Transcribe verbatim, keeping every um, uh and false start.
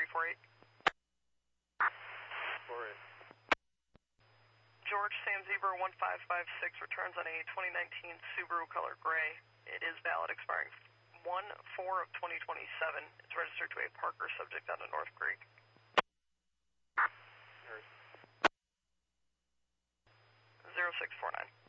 four eight. four eight. George Sam Zebra one five five six returns on a twenty nineteen Subaru Color Gray. It is valid, expiring one four of twenty twenty-seven. It's registered to a Parker subject out of North Creek. Heard. zero six four nine.